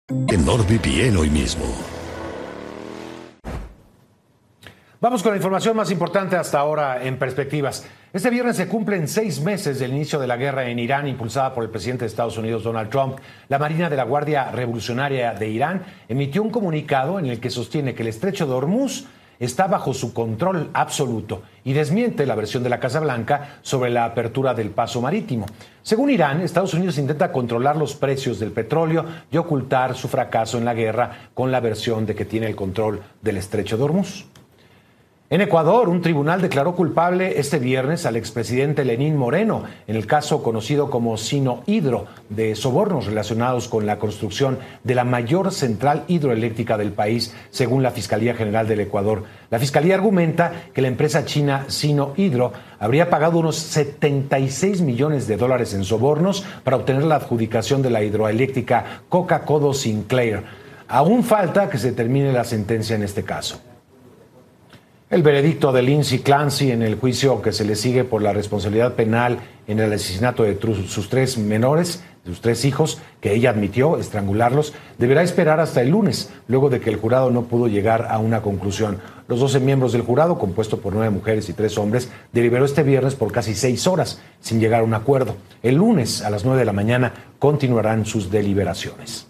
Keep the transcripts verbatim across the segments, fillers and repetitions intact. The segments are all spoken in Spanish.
En NordVPN hoy mismo. Vamos con la información más importante hasta ahora en Perspectivas. Este viernes se cumplen seis meses del inicio de la guerra en Irán, impulsada por el presidente de Estados Unidos, Donald Trump. La Marina de la Guardia Revolucionaria de Irán emitió un comunicado en el que sostiene que el estrecho de Hormuz está bajo su control absoluto y desmiente la versión de la Casa Blanca sobre la apertura del paso marítimo. Según Irán, Estados Unidos intenta controlar los precios del petróleo y ocultar su fracaso en la guerra con la versión de que tiene el control del estrecho de Hormuz. En Ecuador, un tribunal declaró culpable este viernes al expresidente Lenín Moreno en el caso conocido como Sinohidro de sobornos relacionados con la construcción de la mayor central hidroeléctrica del país, según la Fiscalía General del Ecuador. La Fiscalía argumenta que la empresa china Sinohidro habría pagado unos setenta y seis millones de dólares en sobornos para obtener la adjudicación de la hidroeléctrica Coca-Codo Sinclair. Aún falta que se termine la sentencia en este caso. El veredicto de Lindsay Clancy en el juicio que se le sigue por la responsabilidad penal en el asesinato de sus tres menores, de sus tres hijos, que ella admitió estrangularlos, deberá esperar hasta el lunes, luego de que el jurado no pudo llegar a una conclusión. Los doce miembros del jurado, compuesto por nueve mujeres y tres hombres, deliberó este viernes por casi seis horas, sin llegar a un acuerdo. El lunes, a las nueve de la mañana, continuarán sus deliberaciones.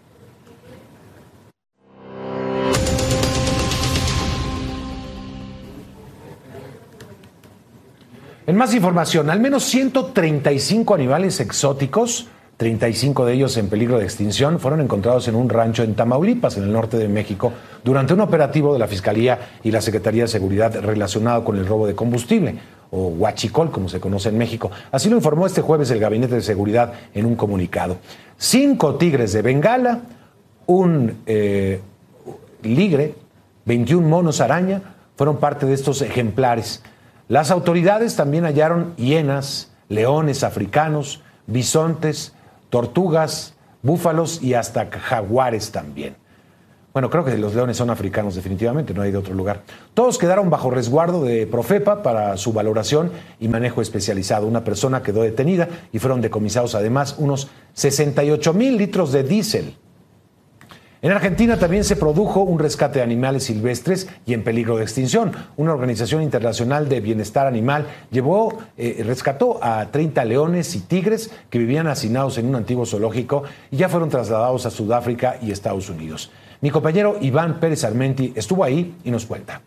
En más información, al menos ciento treinta y cinco animales exóticos, treinta y cinco de ellos en peligro de extinción, fueron encontrados en un rancho en Tamaulipas, en el norte de México, durante un operativo de la Fiscalía y la Secretaría de Seguridad relacionado con el robo de combustible, o huachicol, como se conoce en México. Así lo informó este jueves el Gabinete de Seguridad en un comunicado. Cinco tigres de Bengala, un eh, ligre, veintiún monos araña, fueron parte de estos ejemplares. Las autoridades también hallaron hienas, leones africanos, bisontes, tortugas, búfalos y hasta jaguares también. Bueno, creo que los leones son africanos definitivamente, no hay de otro lugar. Todos quedaron bajo resguardo de Profepa para su valoración y manejo especializado. Una persona quedó detenida y fueron decomisados además unos sesenta y ocho mil litros de diésel. En Argentina también se produjo un rescate de animales silvestres y en peligro de extinción. Una organización internacional de bienestar animal llevó, eh, rescató a treinta leones y tigres que vivían hacinados en un antiguo zoológico y ya fueron trasladados a Sudáfrica y Estados Unidos. Mi compañero Iván Pérez Armenti estuvo ahí y nos cuenta.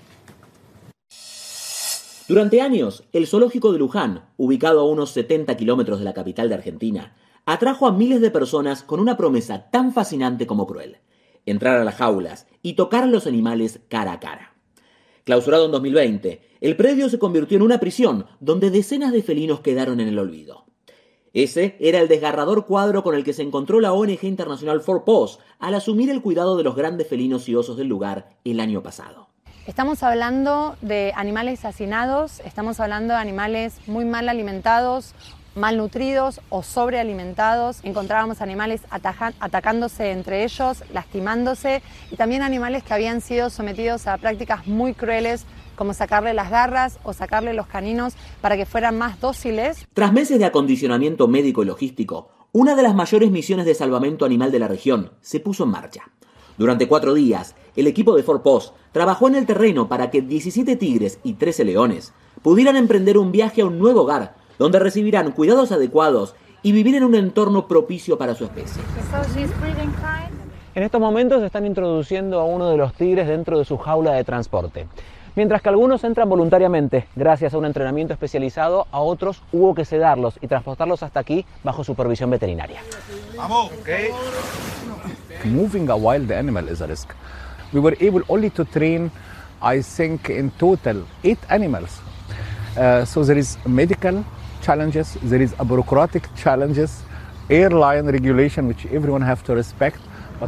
Durante años, el zoológico de Luján, ubicado a unos setenta kilómetros de la capital de Argentina, atrajo a miles de personas con una promesa tan fascinante como cruel: entrar a las jaulas y tocar a los animales cara a cara. Clausurado en dos mil veinte, el predio se convirtió en una prisión donde decenas de felinos quedaron en el olvido. Ese era el desgarrador cuadro con el que se encontró la O N G internacional cuatro Paws al asumir el cuidado de los grandes felinos y osos del lugar el año pasado. Estamos hablando de animales hacinados, estamos hablando de animales muy mal alimentados, malnutridos o sobrealimentados. Encontrábamos animales ataja- atacándose entre ellos, lastimándose, y también animales que habían sido sometidos a prácticas muy crueles, como sacarle las garras o sacarle los caninos para que fueran más dóciles. Tras meses de acondicionamiento médico y logístico, una de las mayores misiones de salvamento animal de la región se puso en marcha. Durante cuatro días, el equipo de cuatro Paws trabajó en el terreno para que diecisiete tigres y trece leones pudieran emprender un viaje a un nuevo hogar, donde recibirán cuidados adecuados y vivir en un entorno propicio para su especie. En estos momentos están introduciendo a uno de los tigres dentro de su jaula de transporte. Mientras que algunos entran voluntariamente, gracias a un entrenamiento especializado, a otros hubo que sedarlos y transportarlos hasta aquí bajo supervisión veterinaria. Vamos, okay. Moving a wild animal is a risk. We were able only to train, I think, in total eight animals. Uh, so there is medical challenges, there is a bureaucratic challenges, airline regulation, which everyone have to respect. But...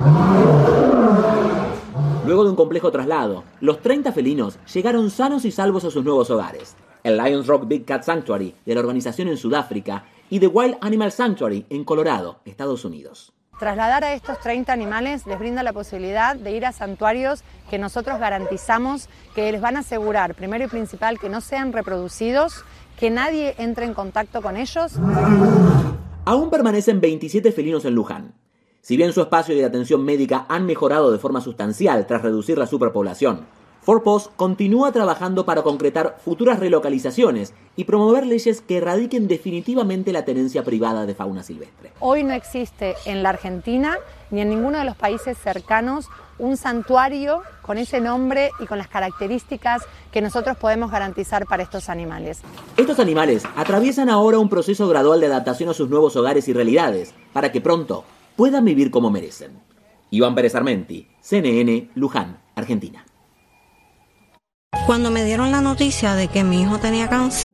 Luego de un complejo traslado, los treinta felinos llegaron sanos y salvos a sus nuevos hogares: el Lions Rock Big Cat Sanctuary de la organización en Sudáfrica y The Wild Animal Sanctuary en Colorado, Estados Unidos. Trasladar a estos treinta animales les brinda la posibilidad de ir a santuarios que nosotros garantizamos que les van a asegurar, primero y principal, que no sean reproducidos, que nadie entre en contacto con ellos. Aún permanecen veintisiete felinos en Luján. Si bien su espacio de atención médica han mejorado de forma sustancial tras reducir la superpoblación, Forpost continúa trabajando para concretar futuras relocalizaciones y promover leyes que erradiquen definitivamente la tenencia privada de fauna silvestre. Hoy no existe en la Argentina ni en ninguno de los países cercanos un santuario con ese nombre y con las características que nosotros podemos garantizar para estos animales. Estos animales atraviesan ahora un proceso gradual de adaptación a sus nuevos hogares y realidades para que pronto puedan vivir como merecen. Iván Pérez Armenti, C N N, Luján, Argentina. Cuando me dieron la noticia de que mi hijo tenía cáncer,